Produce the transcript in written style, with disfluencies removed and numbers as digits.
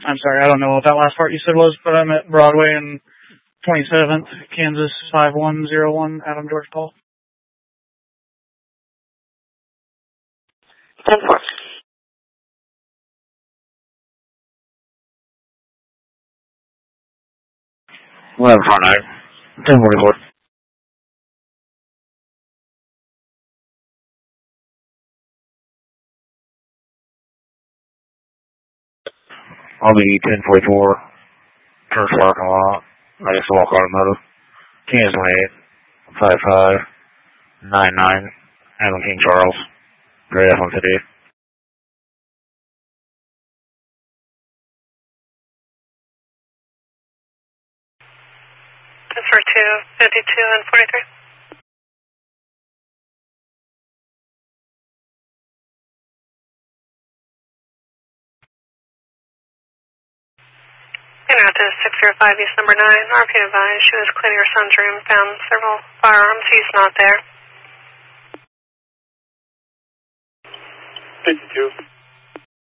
I'm sorry, I don't know what that last part you said was, but I'm at Broadway and 27th, Kansas 5101, Adam George Paul. 10-4. 11-4-9, 10-44. I'll be 10-44, Church parking lot. I just walk automotive. Kansas 28-55-99, Adam King Charles. Great F1 today. 10-4-2, 52 and 43. Interactive 605 East number 9, RP advised, she was cleaning her son's room, found several firearms, he's not there. 52.